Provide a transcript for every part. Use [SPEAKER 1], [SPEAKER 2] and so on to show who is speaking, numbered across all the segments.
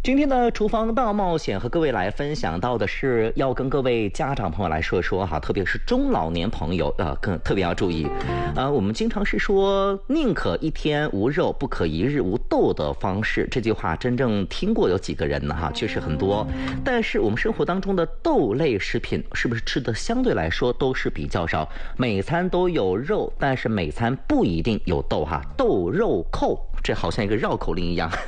[SPEAKER 1] 今天的厨房大冒险和各位来分享到的是要跟各位家长朋友来说说哈，特别是中老年朋友更特别要注意。我们经常是说宁可一天无肉，不可一日无豆的方式，这句话真正听过有几个人呢哈？确实很多。但是我们生活当中的豆类食品是不是吃的相对来说都是比较少？每餐都有肉，但是每餐不一定有豆哈，豆肉扣，这好像一个绕口令一样。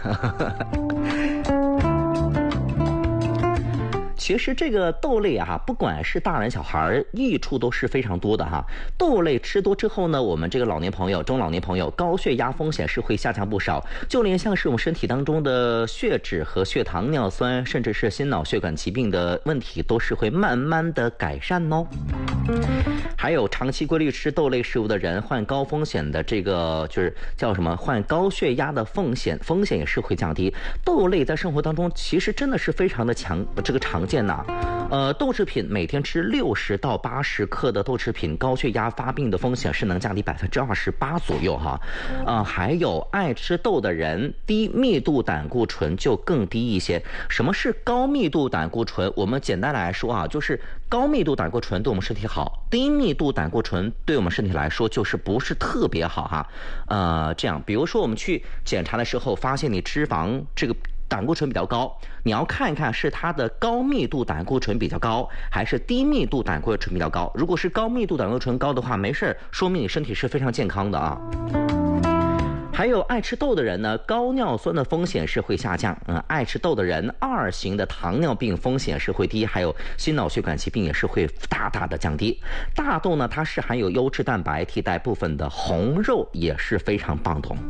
[SPEAKER 1] 其实这个豆类啊，不管是大人小孩，益处都是非常多的哈。豆类吃多之后呢，我们这个老年朋友、中老年朋友，高血压风险是会下降不少。就连像是我们身体当中的血脂和血糖、尿酸，甚至是心脑血管疾病的问题，都是会慢慢的改善哦。还有长期规律吃豆类食物的人，患高风险的这个就是叫什么？患高血压的风险也是会降低。豆类在生活当中其实真的是非常的常见。豆制品每天吃60到80克的豆制品，高血压发病的风险是能降低28%左右哈。还有爱吃豆的人，低密度胆固醇就更低一些。什么是高密度胆固醇？我们简单来说啊，就是高密度胆固醇对我们身体好，低密度胆固醇对我们身体来说就是不是特别好哈。这样，比如说我们去检查的时候，发现你脂肪这个胆固醇比较高，你要看一看是它的高密度胆固醇比较高，还是低密度胆固醇比较高。如果是高密度胆固醇高的话，没事，说明你身体是非常健康的啊。还有爱吃豆的人呢，高尿酸的风险是会下降。爱吃豆的人，2型的糖尿病风险是会低，还有心脑血管疾病也是会大大的降低。大豆呢，它是含有优质蛋白，替代部分的红肉也是非常棒的。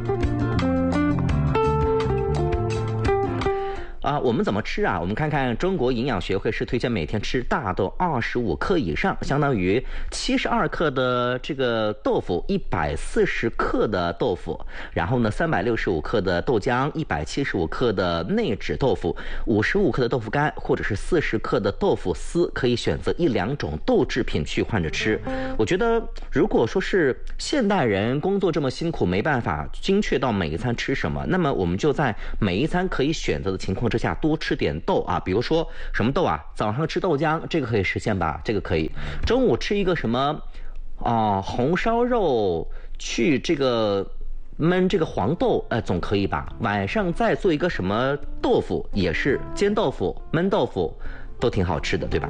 [SPEAKER 1] 我们怎么吃啊？我们看看中国营养学会是推荐每天吃大豆25克以上，相当于72克的这个豆腐，140克的豆腐，然后呢365克的豆浆，175克的内酯豆腐，55克的豆腐干，或者是40克的豆腐丝，可以选择1-2种豆制品去换着吃。我觉得如果说是现代人工作这么辛苦，没办法精确到每一餐吃什么，那么我们就在每一餐可以选择的情况之下多吃点豆啊，比如说什么豆啊？早上吃豆浆，这个可以实现吧？这个可以。中午吃一个什么红烧肉，去这个焖这个黄豆，总可以吧？晚上再做一个什么豆腐，也是煎豆腐、焖豆腐，都挺好吃的，对吧？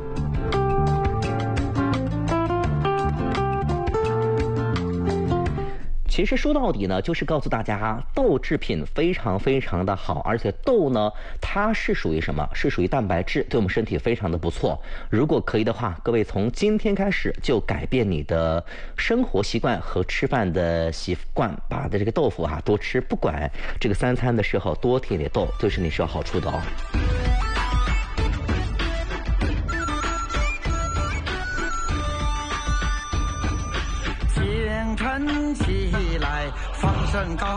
[SPEAKER 1] 其实说到底呢，就是告诉大家豆制品非常非常的好，而且豆呢，它是属于什么？是属于蛋白质，对我们身体非常的不错。如果可以的话，各位从今天开始就改变你的生活习惯和吃饭的习惯，把这个豆腐多吃，不管这个3餐的时候多添点豆，对身体是有好处的哦。
[SPEAKER 2] 清晨起来，放声高